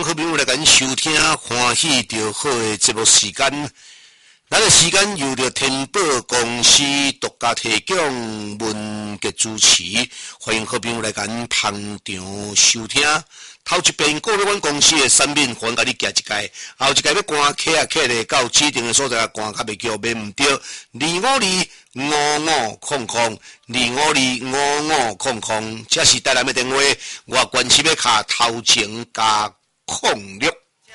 好朋友来甲收听欢喜着好的节目时间。咱的时间由着天宝公司独家提供，文杰主持，欢迎好朋友来甲捧场收听。头一遍购买阮公司的产品，还甲你寄一届，后一届要赶客咧到指定的所在赶，较袂叫买唔着。2525500，2525500，这是台南的电话，我关系要卡头前加06。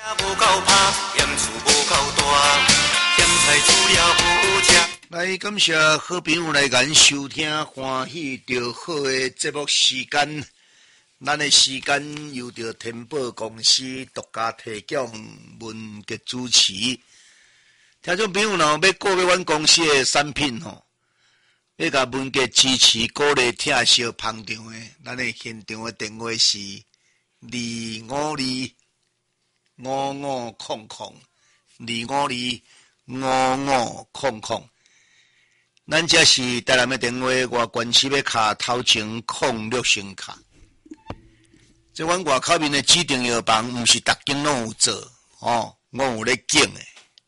来，感谢好朋友来咱收听欢喜着好的节目时间。咱的时间由着天宝公司独家提供，文杰主持。听众朋友若要购买阮公司的产品吼，要甲文杰支持鼓励听小捧场的，咱的现场的电话是2525500，2525500。咱这是台南的电话，我关系要卡头前06先卡。这阮外口面的指定药房，毋是逐间拢有做哦，我有咧拣诶。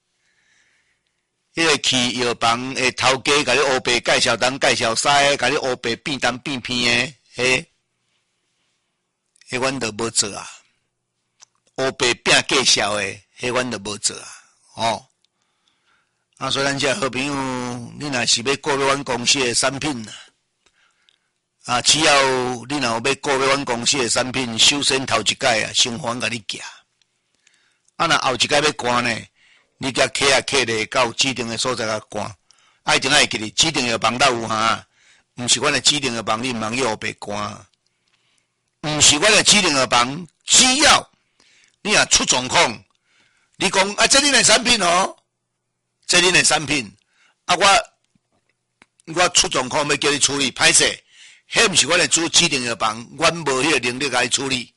迄个去药房的头家，甲你乌白介绍东介绍西，甲你乌白变东变偏诶，迄阮都无做啊。乌白变介绍诶，迄阮都无做啊。哦，所以咱这好朋友，你若是要购买阮公司的产品只要你若要购买阮公司的产品，首先头一届先还甲你寄。若后一届要赶呢，你甲客咧到指定的所在甲赶。一定爱记哩，指定药房哪有哈？毋是阮的指定药房，你毋通去黑白赶。毋是阮的指定药房，只要你若出状况，你讲这恁的产品哦，这恁的产品，我出状况要叫你处理，歹势。迄毋是阮的指定药房，阮无迄个能力来处理。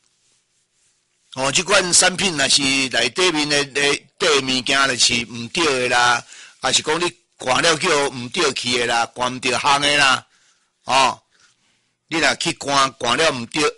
即款产品若是内底面的对物件就是毋对的啦，还是讲你赶了叫毋对去的啦，赶毋对项的啦，你若去赶了毋对，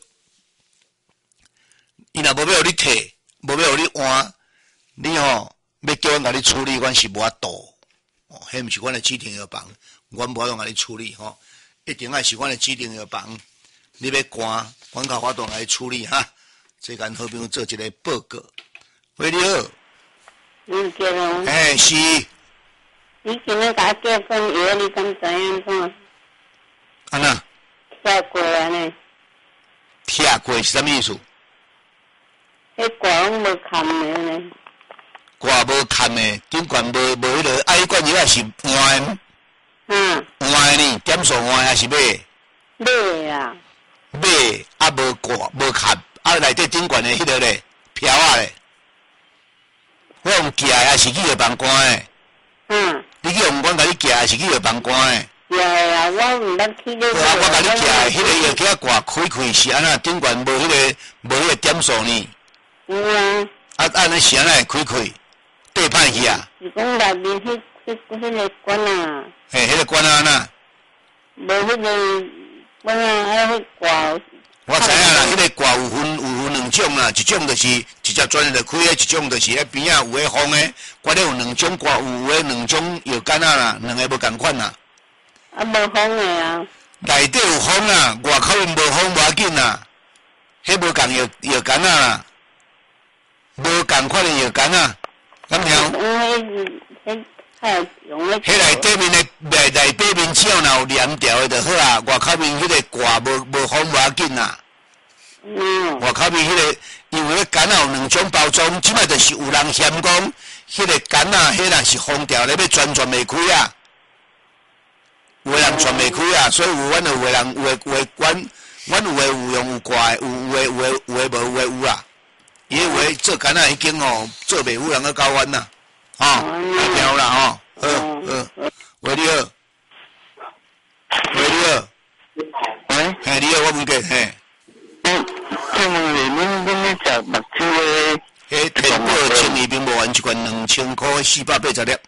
伊若无要互你摕，无要互你换，你要叫阮甲你处理，阮是无法度。迄毋是阮的指定药房，阮无法度甲你处理一定要是阮的指定药房，你要赶，阮较法度来处理哈。这间好朋友做一个报告。喂，你好。 对哦。 是。 你今日甲结婚以后，你敢知影怎？ 安那？ 跳过安尼。 跳过是啥意思？ 迄挂拢无看的呢。 挂无看的，顶管无迄个，迄罐药是换的。换呢？点数换还是买？ 买啊。 买无挂无看，内底顶管的迄个咧飘咧，我用寄还是去药房赶的？你去用我甲你寄还是去药房赶的？ 我毋捌去咧。 我甲你寄迄个药给我挂开是安那顶管无迄个点数呢？安尼是安尼开，对歹去啊？ 是讲内面迄个管啊。 迄个管啊呐？ 无迄个管啊，迄挂。 我知影啦，迄个挂有分两种啦，一种就是直接转入开的，一种就是迄边仔有迄风的，挂咧有两种挂，有迄两种药杆啊啦，两个无共款啦。 无风的啊。 内底有风啦，外口无风无要紧啦，迄无共药杆啊啦，无共款的药杆啊，敢听？迄内底面的内底面只要若有连条的就好啊，外口面迄个挂无风无要紧啦。外口面迄个，因为迄杆啊有两种包装，即摆就是有人嫌讲，迄个杆啊，迄若是封条咧，要全袂开啊，有的人全袂开啊，所以阮有的人有的阮有的有用有挂的，有的无，有啦。伊有的做杆啊已经做袂有人去教阮啦，太调啦喂你好，你好，我问过请问恁咧食目睭的？ 天宝清利冰无丸一罐2000块，480粒。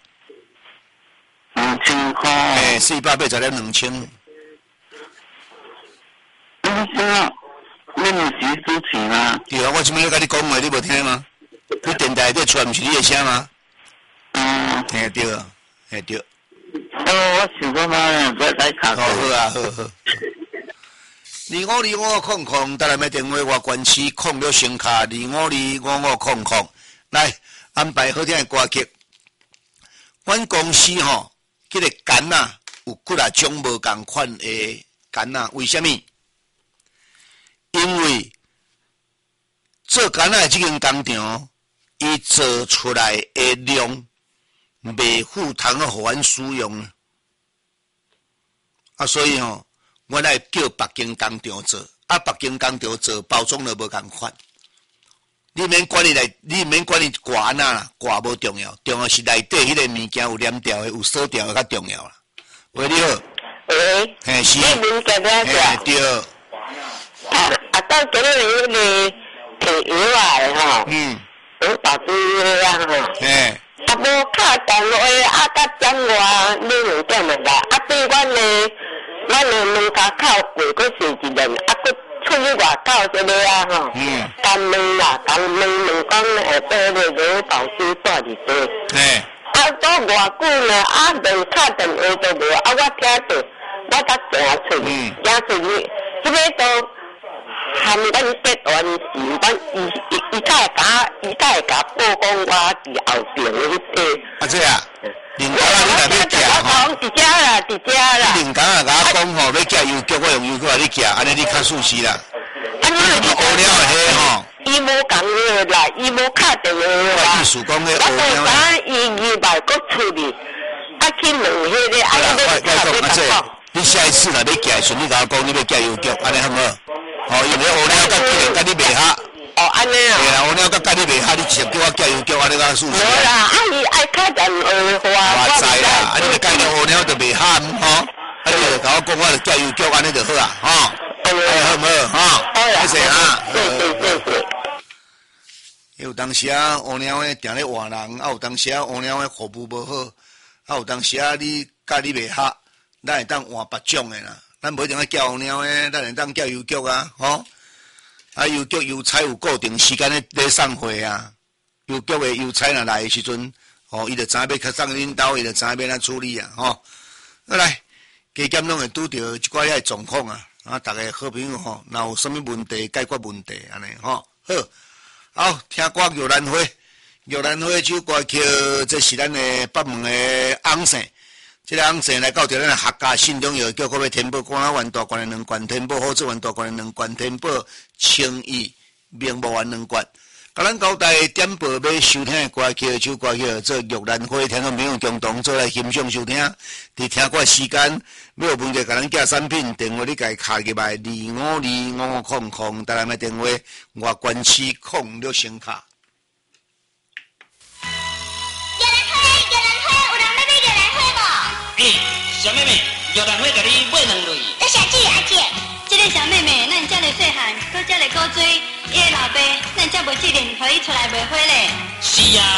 2000块。 480粒2000。 恁是主持吗？ 对啊，我今摆咧甲你讲话，你无听吗？你电台底出来，毋是你的声吗？听对啊，听对。 我想讲嘛，不要再卡。 好啊，好。252500，带来咩电话？外关市控了声卡252500，来安排好听的歌曲。阮公司吼，迄个杆啊，有几啊种无共款的杆啊？为什么？因为做杆啊这间工厂，伊做出来的量未符通互阮使用。啊，所以吼，我来叫北京工厂做，啊，北京工厂做包装就无共款。你免管伊挂哪啦，挂无重要，重要是内底迄个物件有粘条的，有锁条的较重要啦。喂，你好。 喂。 嘿，是。 你问家了嘿，对。 到今日你摕药啊吼。我打猪药啊吼。 嘿。 啊，无敲电话啊，甲讲话2点啦，啊，对阮的门骹靠过，佫是一人，啊，佫出去外口这个啊吼。干问啦，干问讲下晡咧个导师带伫底。 嘿。 啊，都偌久呢，啊，连敲电话都无，啊，我听到，我才行出去，行出去，这个都含阮这段时间，伊才会甲报讲我伫后边迄个。 啊，这啊。林刚啊，你若要寄吼， 一家啦。 林刚啊，甲我讲吼，要寄邮局，我用邮局来你寄，安尼你较舒适啦。 啊，你乌鸟的迄吼。 伊无讲话啦，伊无敲电话啦。 意思讲迄乌鸟。我知伊外国出去，啊去问迄个，啊你要敲要打。 你下一次若要寄的时，你甲我讲你要寄邮局，安尼好无？哦，因为乌鸟甲这个甲你袂合。 哦，安尼啊。 对啊，乌鸟甲你袂合，你直接叫我寄邮局，安尼较舒适。 无啦，啊伊爱敲电话。 我知啦，啊你著介绍乌鸟就袂合吼，啊你著甲我讲，我著寄邮局，安尼就好啊，吼。好无？吼。谢谢啊。 对。 有当时啊，乌鸟诶定咧换人，啊有当时啊，乌鸟诶服务无好，啊有当时啊，你甲你袂合，咱会当换别种诶啦。咱无一定要叫乌鸟诶，咱会当叫邮局啊，吼。啊，邮局邮差有固定时间咧送货啊。邮局诶邮差若来诶时阵，吼，伊就知影要送恁兜，伊就知影要怎处理啊，吼。好来，加减拢会拄着一寡遐状况啊，啊，逐个好朋友吼，若有啥物问题解决问题安尼吼，好。好，听歌玉兰花，玉兰花这首歌曲，这是咱的北门的翁姓。这个翁姓来到咱的客家信中药叫要天宝官啊元大官的2罐，天宝好子元大官的2罐，天宝清意名不完2罐。甲咱交代点播要收听的歌曲，这首歌曲做玉兰花，听众朋友共同做来欣赏收听。伫听歌时间，要有问题，甲咱寄产品电话，你家卡入来252500，带来咩电话？外关市06声卡。 玉兰花，有人要买玉兰花无？ 小妹妹，玉兰花甲你买2类。 多谢姐阿姐。 这个小妹妹，咱遮个细汉，搁遮个古锥，伊的老爸，咱遮无责任，互伊出来卖花咧。 是啊。